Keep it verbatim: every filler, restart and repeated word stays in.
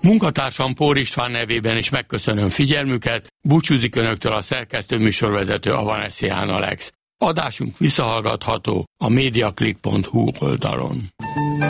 Munkatársam Pór István nevében is megköszönöm figyelmüket, búcsúzik önöktől a szerkesztő műsorvezető Avanesián Alex. Adásunk visszahallgatható a mediaclick pont hu oldalon.